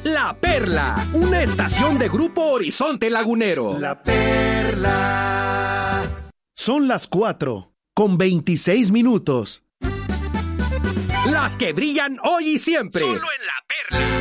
La Perla, una estación de Grupo Horizonte Lagunero. La Perla. Son las 4:26. Las que brillan hoy y siempre. Solo en La Perla.